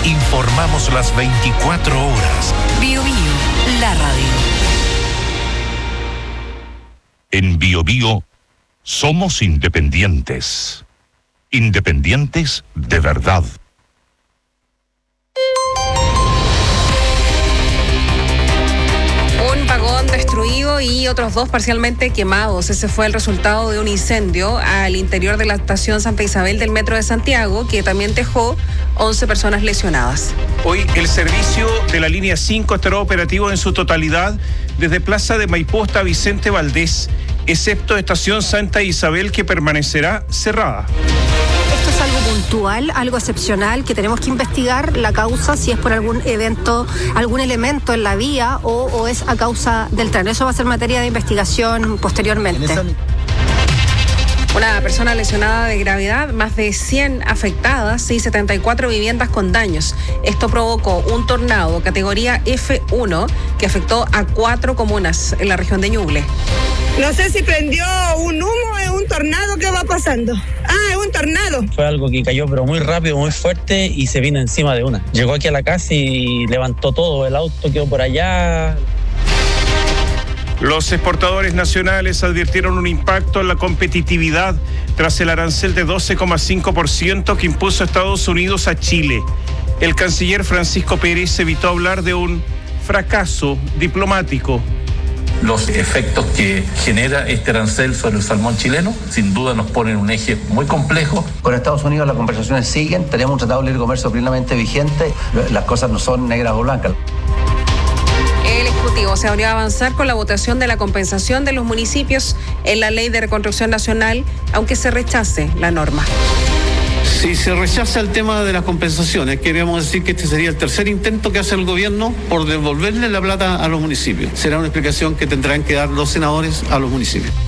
Informamos las 24 horas. Bio Bio, la radio. En Bio Bio somos independientes. Independientes de verdad. Un vagón destruido y otros 2 parcialmente quemados. Ese fue el resultado de un incendio al interior de la estación Santa Isabel del Metro de Santiago, que también dejó 11 personas lesionadas. Hoy el servicio de la línea 5 estará operativo en su totalidad desde Plaza de Maipú hasta Vicente Valdés, excepto estación Santa Isabel, que permanecerá cerrada. Esto es algo puntual, algo excepcional, que tenemos que investigar la causa, si es por algún evento, algún elemento en la vía o es a causa del tren. Eso va a ser materia de investigación posteriormente. Una persona lesionada de gravedad, más de 100 afectadas y 74 viviendas con daños. Esto provocó un tornado categoría F1 que afectó a 4 comunas en la región de Ñuble. No sé si prendió un humo, es un tornado, ¿qué va pasando? Ah, es un tornado. Fue algo que cayó pero muy rápido, muy fuerte y se vino encima de una. Llegó aquí a la casa y levantó todo, el auto quedó por allá. Los exportadores nacionales advirtieron un impacto en la competitividad tras el arancel de 12,5% que impuso Estados Unidos a Chile. El canciller Francisco Pérez evitó hablar de un fracaso diplomático. Los efectos que genera este arancel sobre el salmón chileno, sin duda nos ponen un eje muy complejo. Con Estados Unidos las conversaciones siguen, tenemos un tratado de libre comercio plenamente vigente, las cosas no son negras o blancas. El Ejecutivo se abrió a avanzar con la votación de la compensación de los municipios en la Ley de Reconstrucción Nacional, aunque se rechace la norma. Si se rechaza el tema de las compensaciones, queremos decir que este sería el tercer intento que hace el gobierno por devolverle la plata a los municipios. Será una explicación que tendrán que dar los senadores a los municipios.